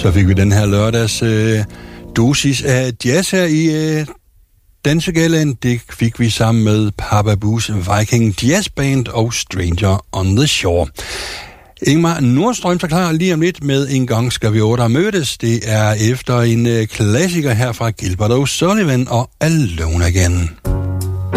Så fik vi den her lørdags dosis af jazz her i Dansegalaen. Det fik vi sammen med Papa Bu's Viking Jazz Band og Stranger on the Shore. Ingmar Nordstrøm så klar lige om lidt med En gang skal vi otte mødes. Det er efter en klassiker her fra Gilbert O'Sullivan og Alone Again.